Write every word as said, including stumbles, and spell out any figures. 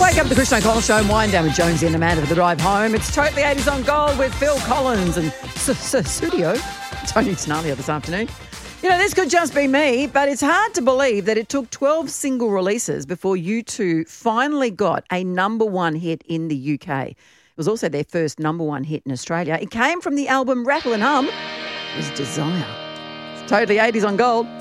Wake up at the Christian O'Connell Show and wind down with Jonesy and Amanda for the drive home. It's Totally eighties on Gold with Phil Collins and Studio. Tony Tenaglia this afternoon. You know, this could just be me, but it's hard to believe that it took twelve single releases before U two finally got a number one hit in the U K. It was also their first number one hit in Australia. It came from the album Rattle and Hum. It was Desire. It's Totally eighties on Gold.